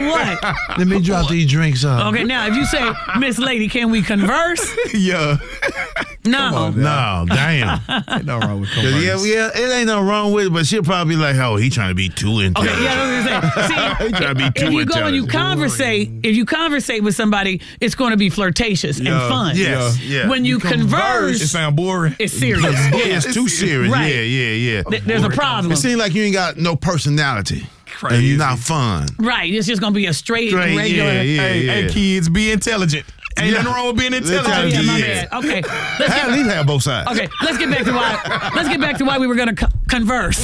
what? Let me drop these drinks off. Okay, now if you say, Miss Lady, can we converse? Yeah. No. No, damn. Ain't no wrong with converse. Yeah, it ain't no wrong with it, but she'll probably be like, oh, he trying to be too intelligent. Okay, yeah, I was gonna say. See, He trying to be too if you go and you intelligent. conversate with somebody, it's going to be flirtatious and fun. Yes, yeah. When you It converse, sound boring. it's serious. It's too serious. Right. Yeah. There's a problem. It seems like you ain't got no personality. Crazy. And you're not fun. Right, it's just going to be a straight Straight, regular. yeah. Hey, kids, be intelligent. Ain't Yeah. nothing wrong with being Oh, intelligent. yeah, my Yeah. bad. Okay, At least have both sides. okay. Let's get back to why we were going to converse.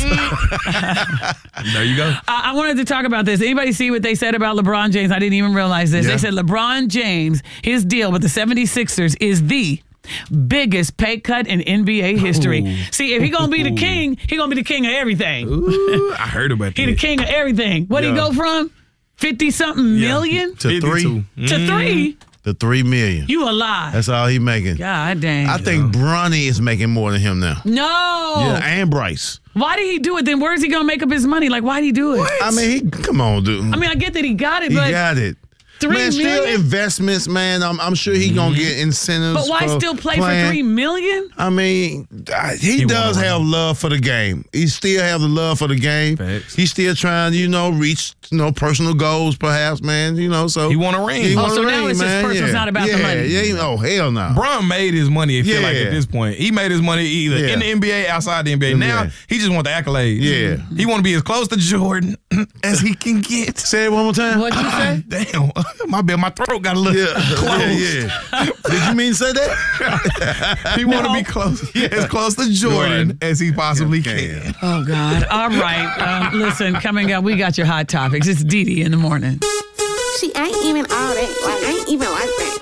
There you go. I wanted to talk about this. Anybody see what they said about LeBron James? I didn't even realize this. Yeah. They said LeBron James, his deal with the 76ers is the biggest pay cut in NBA history. Ooh. See, if he gonna be the king, he gonna be the king of everything. Ooh, I heard about that. He the king of everything. What would he Yeah. go from? 50-something million To 3? to 3? To 3 million. You a lie. That's all he making. God dang. I think Bronny is making more than him now. No. Yeah, and Bryce. Why did he do it then? Where's he gonna make up his money? Like, why did he do it? I mean, come on, dude. I mean, I get that he got it, he but got it. 3 Man, still million? investments, man. I'm sure he gonna get incentives. But why for still play playing. for $3 million? I mean, he does wanna have run. love for the game. He still have the love for the game. Facts. He's still trying, reach, personal goals, perhaps, man. So He want a ring. He Oh, want so a now ring, it's just man. personal, it's not about the yeah, money. Yeah, oh hell no. Bron made his money, I feel like, Yeah. at this point. He made his money either in the NBA, outside the NBA. Now, NBA. he just want the accolades. Yeah. He want to be as close to Jordan as he can get. Say it one more time. What'd you say? Damn, my bad, my throat got a little close. Yeah. Did you mean to say that? He want to be close, as close to Jordan as he possibly can. Oh, God. All right. Listen, coming up, we got your hot topics. It's Dee Dee in the morning. She ain't even all that. Like, ain't even like that.